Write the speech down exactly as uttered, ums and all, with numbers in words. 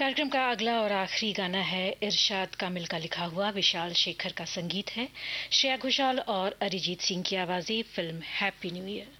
कार्यक्रम का अगला और आखिरी गाना है इरशाद कामिल का लिखा हुआ, विशाल शेखर का संगीत है, श्रेया घोषाल और अरिजीत सिंह की आवाजें। Film happy new year.